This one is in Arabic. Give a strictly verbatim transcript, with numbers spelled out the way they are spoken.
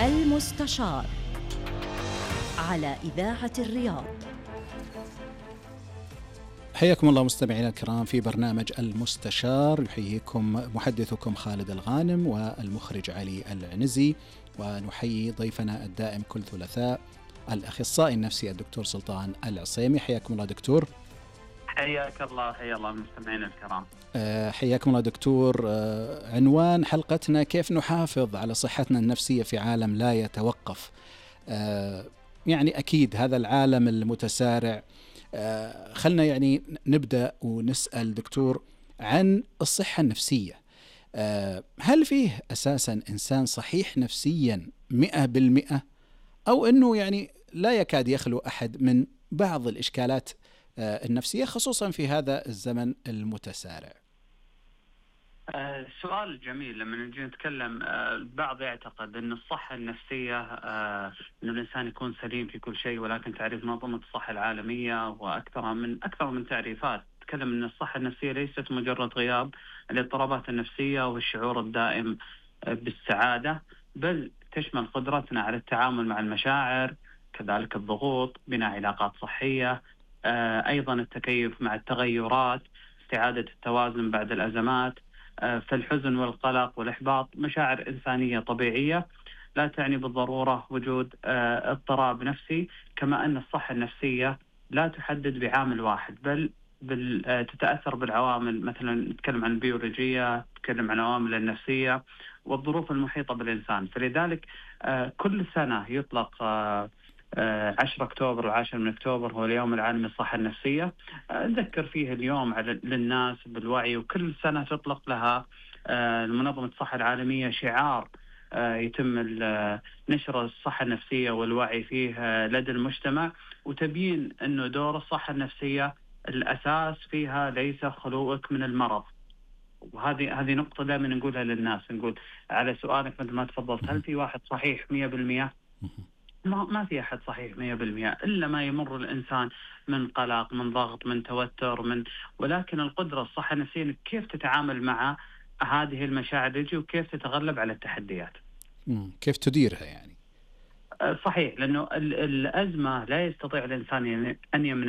المستشار على إذاعة الرياض. حياكم الله مستمعينا الكرام في برنامج المستشار، يحييكم محدثكم خالد الغانم والمخرج علي العنزي، ونحيي ضيفنا الدائم كل ثلاثاء الأخصائي النفسي الدكتور سلطان العصيمي. حياكم الله دكتور. حياك الله. حيا الله المستمعين الكرام. أه حياكم الله دكتور. أه عنوان حلقتنا كيف نحافظ على صحتنا النفسية في عالم لا يتوقف. أه يعني أكيد هذا العالم المتسارع. أه خلنا يعني نبدأ ونسأل دكتور عن الصحة النفسية. أه هل فيه أساسا إنسان صحيح نفسيا مئة بالمئة، أو أنه يعني لا يكاد يخلو أحد من بعض الإشكالات النفسية خصوصا في هذا الزمن المتسارع؟ آه سؤال جميل. لما نجي نتكلم آه البعض يعتقد أن الصحة النفسية آه أن الإنسان يكون سليم في كل شيء، ولكن تعريف منظمة الصحة العالمية وأكثر من أكثر من تعريفات تتكلم أن الصحة النفسية ليست مجرد غياب الاضطرابات النفسية والشعور الدائم آه بالسعادة، بل تشمل قدرتنا على التعامل مع المشاعر، كذلك الضغوط، بناء علاقات صحية، آه أيضا التكيف مع التغيرات، استعادة التوازن بعد الأزمات. آه فالحزن والقلق والإحباط مشاعر إنسانية طبيعية، لا تعني بالضرورة وجود آه اضطراب نفسي. كما أن الصحة النفسية لا تحدد بعامل واحد، بل بال آه تتأثر بالعوامل، مثلا نتكلم عن البيولوجية، نتكلم عن العوامل النفسية والظروف المحيطة بالإنسان. فلذلك آه كل سنة يطلق آه عشرة أكتوبر وعاشر من أكتوبر هو اليوم العالمي للصحة النفسية. نذكر فيه اليوم على للناس بالوعي، وكل سنة تطلق لها منظمة الصحة العالمية شعار يتم نشر الصحة النفسية والوعي فيه لدى المجتمع، وتبين أنه دور الصحة النفسية الأساس فيها ليس خلوك من المرض. وهذه هذه نقطة دائما نقولها للناس. نقول على سؤالك مثل ما تفضلت، هل في واحد صحيح مية بالمية؟ ما ما في أحد صحيح مية بالمية، إلا ما يمر الإنسان من قلق، من ضغط، من توتر، من ولكن القدرة الصحة النفسية كيف تتعامل مع هذه المشاعر اللي وكيف تتغلب على التحديات. كيف تديرها يعني. صحيح، لأنه الأزمة لا يستطيع الإنسان أن يمنع